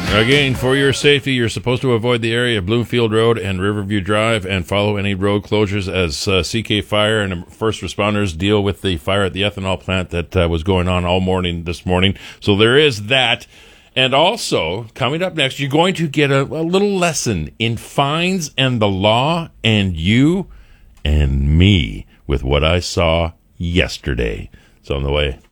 Again, for your safety, you're supposed to avoid the area of Bloomfield Road and Riverview Drive and follow any road closures as CK Fire and first responders deal with the fire at the ethanol plant that was going on all morning this morning. So there is that. And also, coming up next, you're going to get a little lesson in fines and the law and you and me with what I saw yesterday. It's on the way.